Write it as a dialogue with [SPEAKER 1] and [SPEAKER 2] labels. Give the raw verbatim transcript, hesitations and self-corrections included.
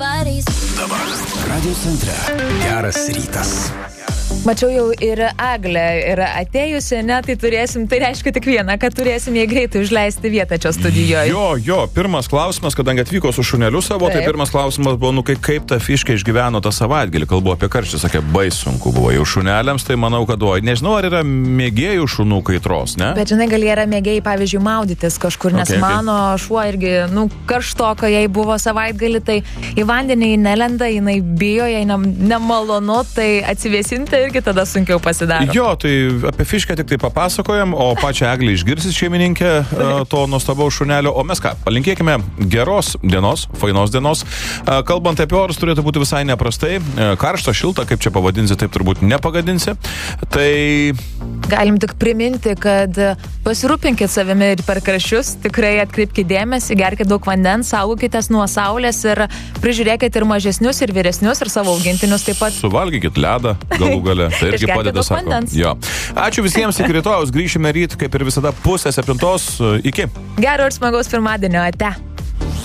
[SPEAKER 1] Dabar Radio Centre geras rytas.
[SPEAKER 2] Mačiau jau ir Eglė yra atėjusi, ne, tai turėsim, tai reiškia tik vieną, kad turėsim jai greitai užleisti vietą čia studijoje.
[SPEAKER 3] Jo, jo, pirmas klausimas, kadangi atvyko su šuneliu savo, Taip. tai pirmas klausimas buvo, nu, kaip, kaip ta Fiškė išgyveno tą savaitgalį, kalbu apie karštį, sakė, bais sunku buvo jau šuneliams, tai manau, kad oi, nežinau, ar yra mėgėjų šunų kaitros, ne?
[SPEAKER 2] Bet žinai, gal yra mėgėjai, pavyzdžiui, maudytis kažkur, nes okay, mano okay. šuo irgi, nu, karštoko, jei buvo savaitgalį, tai į vandenį nelenda, jinai bijo, jei ne, nemalonu, tai atsivėsinti irgi tada sunkiau pasidaro.
[SPEAKER 3] Jo, tai apie Fiškę tik tai papasakojam, o pačią Eglę išgirsis šeimininkė to nuostabaus šunelio. O mes ką, palinkėkime geros dienos, fainos dienos. Kalbant apie orus, turėtų būti visai neprastai. Karšta, šilta, kaip čia pavadinsi, taip turbūt nepagadinsi. Tai...
[SPEAKER 2] Galim tik priminti, kad pasirūpinkit savimi ir per karščius, tikrai atkreipkite dėmesį, gerkite daug vandens, saugokitės nuo saulės ir prižiūrėkite ir mažesnius, ir vyresnius, ir savo augintinius taip pat.
[SPEAKER 3] Suvalgykit ledą, galų gale. Tai irgi padeda, sako. Jo. Ačiū visiems, iki rytojaus, grįšime ryt, kaip ir visada, pusę septintos. Iki.
[SPEAKER 2] Gero ir smagaus pirmadienio, ate.